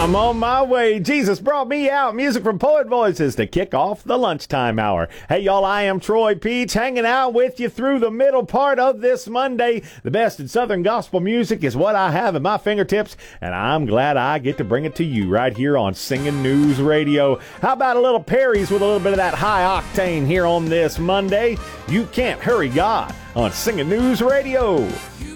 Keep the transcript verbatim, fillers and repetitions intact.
I'm on my way. Jesus brought me out. Music from Poet Voices to kick off the lunchtime hour. Hey, y'all, I am Troy Peach, hanging out with you through the middle part of this Monday. The best in Southern gospel music is what I have at my fingertips, and I'm glad I get to bring it to you right here on Singing News Radio. How about a little Perry's with a little bit of that high octane here on this Monday? You Can't Hurry God on Singing News Radio.